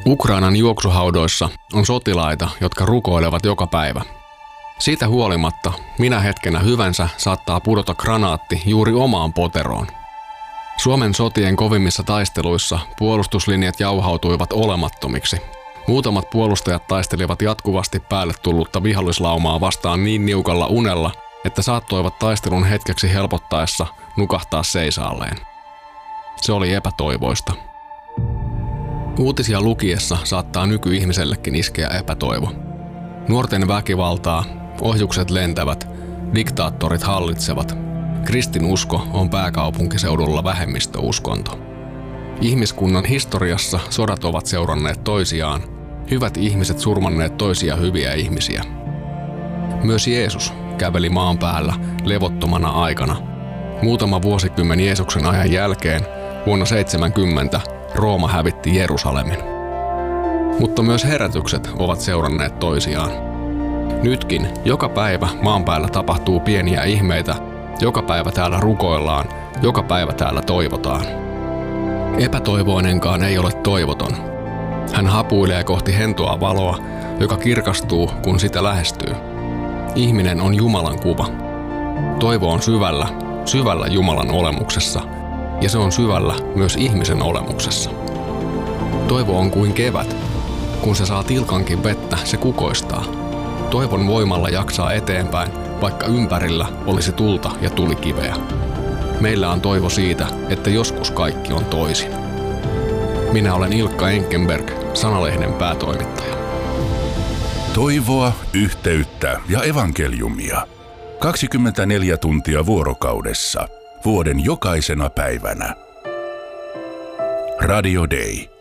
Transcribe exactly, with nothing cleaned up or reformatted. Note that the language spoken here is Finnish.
Ukrainan juoksuhaudoissa on sotilaita, jotka rukoilevat joka päivä. Siitä huolimatta, minä hetkenä hyvänsä saattaa pudota granaatti juuri omaan poteroon. Suomen sotien kovimmissa taisteluissa puolustuslinjat jauhautuivat olemattomiksi. Muutamat puolustajat taistelivat jatkuvasti päälle tullutta vihollislaumaa vastaan niin niukalla unella, että saattoivat taistelun hetkeksi helpottaessa nukahtaa seisaalleen. Se oli epätoivoista. Uutisia lukiessa saattaa nykyihmisellekin iskeä epätoivo. Nuorten väkivaltaa, ohjukset lentävät, diktaattorit hallitsevat. Kristinusko on pääkaupunkiseudulla vähemmistöuskonto. Ihmiskunnan historiassa sodat ovat seuranneet toisiaan, hyvät ihmiset surmanneet toisia hyviä ihmisiä. Myös Jeesus käveli maan päällä levottomana aikana. Muutama vuosikymmen Jeesuksen ajan jälkeen, vuonna seitsemänkymmentä, Rooma hävitti Jerusalemin. Mutta myös herätykset ovat seuranneet toisiaan. Nytkin joka päivä maan päällä tapahtuu pieniä ihmeitä, joka päivä täällä rukoillaan, joka päivä täällä toivotaan. Epätoivoinenkaan ei ole toivoton. Hän hapuilee kohti hentoa valoa, joka kirkastuu, kun sitä lähestyy. Ihminen on Jumalan kuva. Toivo on syvällä, syvällä Jumalan olemuksessa, ja se on syvällä myös ihmisen olemuksessa. Toivo on kuin kevät. Kun se saa tilkankin vettä, se kukoistaa. Toivon voimalla jaksaa eteenpäin, vaikka ympärillä olisi tulta ja tulikiveä. Meillä on toivo siitä, että joskus kaikki on toisin. Minä olen Ilkka Enkenberg, Sanalehden päätoimittaja. Toivoa, yhteyttä ja evankeliumia. kaksikymmentäneljä tuntia vuorokaudessa, vuoden jokaisena päivänä. Radio Day.